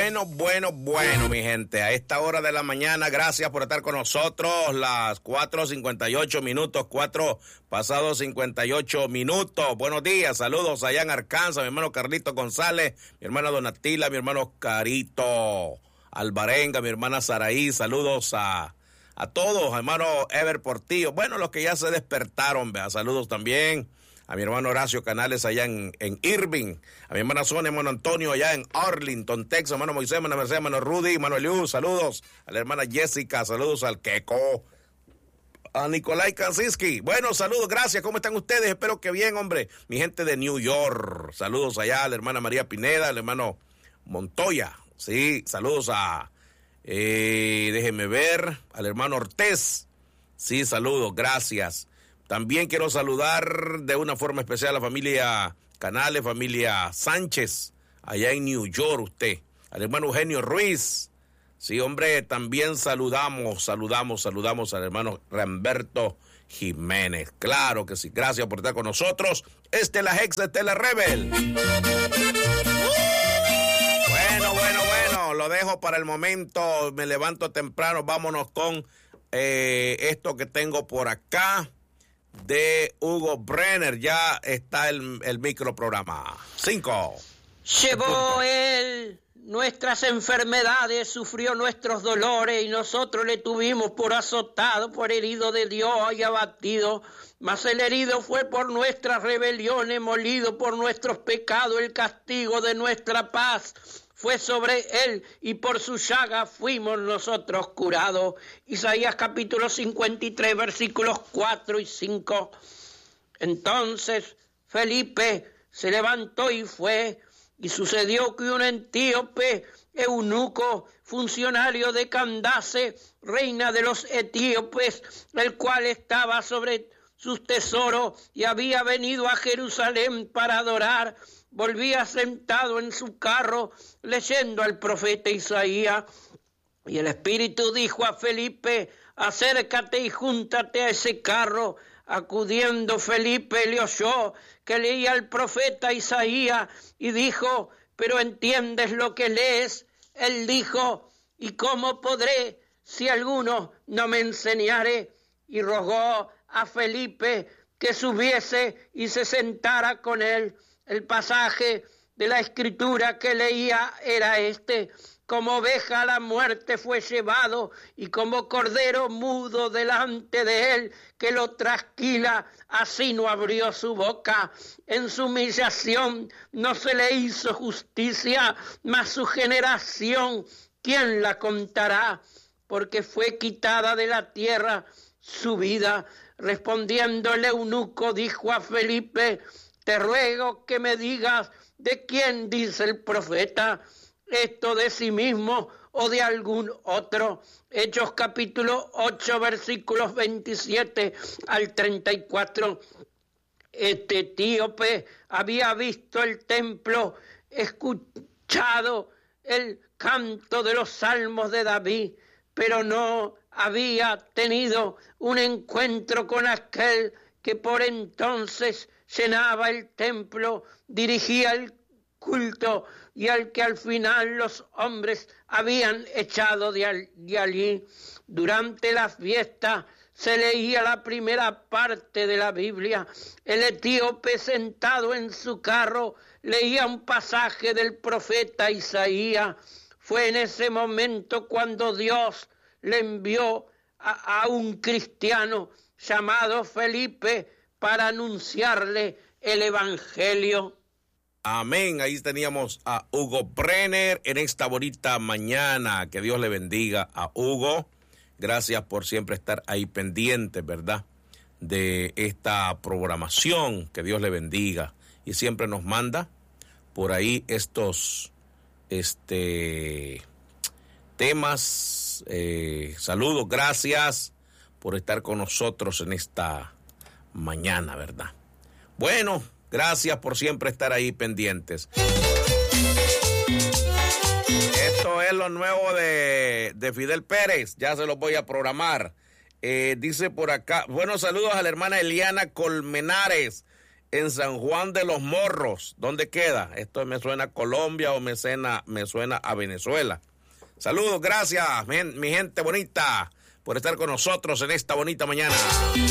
Bueno, mi gente, a esta hora de la mañana, gracias por estar con nosotros, las 4:58 minutos, 4 pasados 58 minutos. Buenos días, saludos allá en Arkansas, mi hermano Carlito González, mi hermana Donatila, mi hermano Carito Alvarenga, mi hermana Saraí, saludos a todos, hermano Ever Portillo, bueno, los que ya se despertaron, vea, saludos también a mi hermano Horacio Canales allá en Irving, a mi hermana Sonia, hermano Antonio allá en Arlington, Texas, hermano Moisés, hermano Mercedes, hermano Rudy, hermano Eliú, saludos a la hermana Jessica, saludos al Queco, a Nicolai Kansiski, bueno, saludos, gracias, ¿cómo están ustedes? Espero que bien, hombre, mi gente de New York, saludos allá a la hermana María Pineda, al hermano Montoya, sí, saludos a, déjenme ver, al hermano Ortiz, sí, saludos, gracias. También quiero saludar de una forma especial a la familia Canales, familia Sánchez, allá en New York usted, al hermano Eugenio Ruiz. Sí, hombre, también saludamos al hermano Ramberto Jiménez. Claro que sí, gracias por estar con nosotros. La Hex, la Rebel. Bueno, lo dejo para el momento, me levanto temprano, vámonos con esto que tengo por acá. De Hugo Brenner, ya está el microprograma. 5. Llevó él nuestras enfermedades, sufrió nuestros dolores y nosotros le tuvimos por azotado, por herido de Dios y abatido. Mas el herido fue por nuestras rebeliones, molido por nuestros pecados, el castigo de nuestra paz fue sobre él y por su llaga fuimos nosotros curados. Isaías capítulo 53 versículos 4 y 5. Entonces Felipe se levantó y fue, y sucedió que un etíope, eunuco, funcionario de Candace, reina de los etíopes, el cual estaba sobre sus tesoros y había venido a Jerusalén para adorar, volvía sentado en su carro leyendo al profeta Isaías. Y el Espíritu dijo a Felipe: acércate y júntate a ese carro. Acudiendo Felipe le oyó que leía al profeta Isaías y dijo: ¿pero entiendes lo que lees? Él dijo: ¿y cómo podré si alguno no me enseñare? Y rogó a Felipe que subiese y se sentara con él. El pasaje de la escritura que leía era este: como oveja a la muerte fue llevado, y como cordero mudo delante de él que lo trasquila, así no abrió su boca. En su humillación no se le hizo justicia, mas su generación, ¿quién la contará? Porque fue quitada de la tierra su vida. Respondiendo el eunuco dijo a Felipe: te ruego que me digas de quién dice el profeta, esto de sí mismo o de algún otro. Hechos capítulo 8 versículos 27 al 34. Este etíope había visto el templo, escuchado el canto de los salmos de David, pero no había tenido un encuentro con aquel que por entonces llenaba el templo, dirigía el culto y al que al final los hombres habían echado de allí. Durante la fiesta se leía la primera parte de la Biblia. El etíope, sentado en su carro, leía un pasaje del profeta Isaías. Fue en ese momento cuando Dios le envió a un cristiano llamado Felipe para anunciarle el evangelio. Amén, ahí teníamos a Hugo Brenner en esta bonita mañana. Que Dios le bendiga a Hugo. Gracias por siempre estar ahí pendiente, ¿verdad?, de esta programación. Que Dios le bendiga. Y siempre nos manda por ahí estos temas. Saludos, gracias por estar con nosotros en esta mañana, ¿verdad? Bueno, gracias por siempre estar ahí pendientes. Esto es lo nuevo de Fidel Pérez, ya se los voy a programar. Dice por acá, buenos saludos a la hermana Eliana Colmenares. en San Juan de los Morros. ¿Dónde queda? Esto me suena a Colombia o me suena a Venezuela. Saludos, gracias, mi gente bonita, por estar con nosotros en esta bonita mañana.